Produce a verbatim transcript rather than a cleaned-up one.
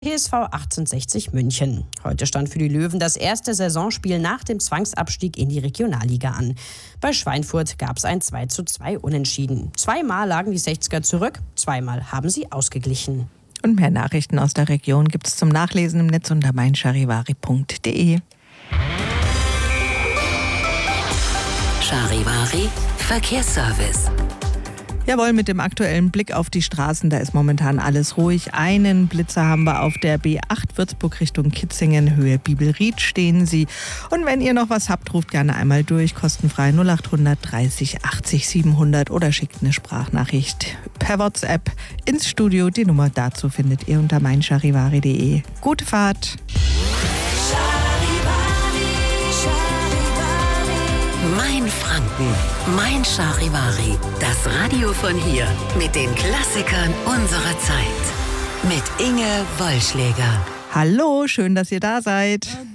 P S V achtzehnhundertsechzig München. Heute stand für die Löwen das erste Saisonspiel nach dem Zwangsabstieg in die Regionalliga an. Bei Schweinfurt gab es ein zwei zu zwei Unentschieden. Zweimal lagen die sechziger zurück, zweimal haben sie ausgeglichen. Und mehr Nachrichten aus der Region gibt es zum Nachlesen im Netz unter mein charivari punkt de. Charivari Verkehrsservice. Jawohl, mit dem aktuellen Blick auf die Straßen, da ist momentan alles ruhig. Einen Blitzer haben wir auf der B acht Würzburg Richtung Kitzingen, Höhe Bibelried stehen Sie. Und wenn ihr noch was habt, ruft gerne einmal durch, kostenfrei null acht hundert dreißig achtzig siebenhundert oder schickt eine Sprachnachricht per WhatsApp ins Studio. Die Nummer dazu findet ihr unter mein charivari punkt de. Gute Fahrt! Mein Franken, mein Charivari, das Radio von hier mit den Klassikern unserer Zeit. Mit Inge Wollschläger. Hallo, schön, dass ihr da seid.